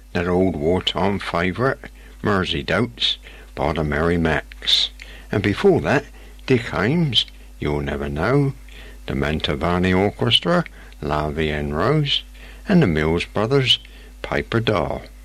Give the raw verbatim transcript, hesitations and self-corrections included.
that old wartime favourite, Mersey Doubts, by the Merry Macks. And before that, Dick Haymes, You'll Never Know, the Mantovani Orchestra, La Vie en Rose, and the Mills Brothers, Paper Doll.